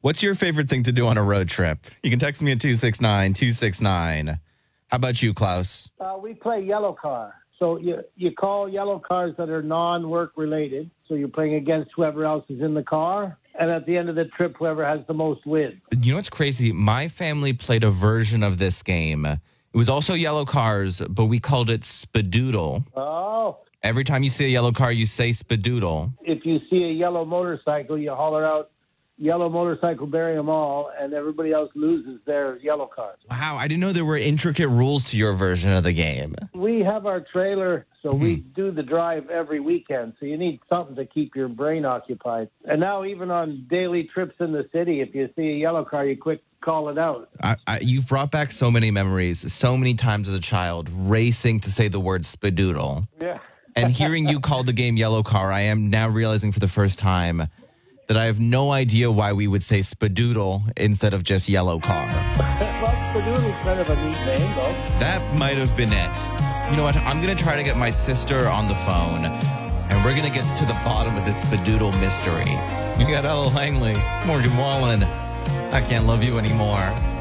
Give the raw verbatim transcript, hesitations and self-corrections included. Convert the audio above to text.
What's your favorite thing to do on a road trip? You can text me at two six nine, two six nine. How about you, Klaus? Uh, we play yellow car. So you you call yellow cars that are non-work related. So you're playing against whoever else is in the car. And at the end of the trip, whoever has the most wins. You know what's crazy? My family played a version of this game. It was also yellow cars, but we called it Spadoodle. Oh. Every time you see a yellow car, you say Spadoodle. If you see a yellow motorcycle, you holler out, yellow motorcycle, bury them all, and everybody else loses their yellow cars. Wow, I didn't know there were intricate rules to your version of the game. We have our trailer, so Mm-hmm. we do the drive every weekend, so you need something to keep your brain occupied. And now even on daily trips in the city, if you see a yellow car, you quick call it out. I, I, you've brought back so many memories, so many times as a child, racing to say the word Spadoodle. Yeah. And hearing you call the game yellow car, I am now realizing for the first time that I have no idea why we would say Spadoodle instead of just yellow car. Well, Spadoodle's kind of a neat name, though. That might have been it. You know what? I'm going to try to get my sister on the phone, and we're going to get to the bottom of this Spadoodle mystery. You got Ella Langley, Morgan Wallen. I can't love you anymore.